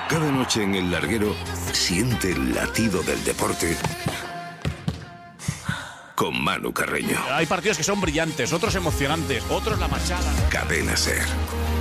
Cada noche en El Larguero, siente el latido del deporte con Manu Carreño. Hay partidos que son brillantes, otros emocionantes, otros la machada. Cadena SER.